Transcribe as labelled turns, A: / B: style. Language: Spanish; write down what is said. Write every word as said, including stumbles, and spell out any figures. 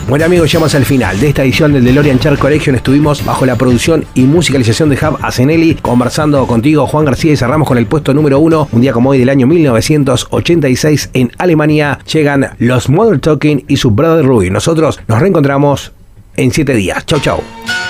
A: Bueno amigos, llegamos al final de esta edición del DeLorean Chart Collection. Estuvimos bajo la producción y musicalización de Jav Asenelli, conversando contigo, Juan García, y cerramos con el puesto número uno. Un día como hoy del año mil novecientos ochenta y seis en Alemania llegan los Modern Talking y su Brother Ruby. Nosotros nos reencontramos en siete días. Chau chau.